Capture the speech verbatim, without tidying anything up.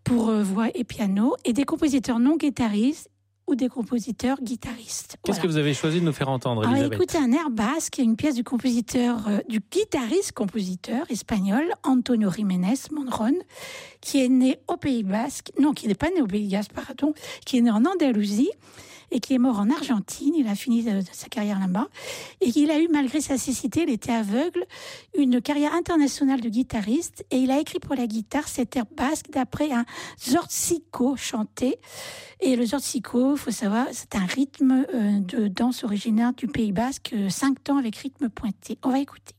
pour euh, voix et piano, et des compositeurs non guitaristes ou des compositeurs guitaristes. Qu'est-ce Voilà. que vous avez choisi de nous faire entendre, Alors, Elisabeth ? écoutez, un air basque, une pièce du compositeur, euh, du guitariste-compositeur espagnol Antonio Jiménez Monron, qui est né au Pays Basque, non, qui n'est pas né au Pays Basque, pardon, qui est né en Andalousie et qui est mort en Argentine. Il a fini de, de sa carrière là-bas. Et il a eu, malgré sa cécité, il était aveugle, une carrière internationale de guitariste. Et il a écrit pour la guitare cet air basque d'après un zortziko chanté. Et le zortziko, il faut savoir, c'est un rythme euh, de danse originaire du Pays Basque, euh, cinq temps avec rythme pointé. On va écouter.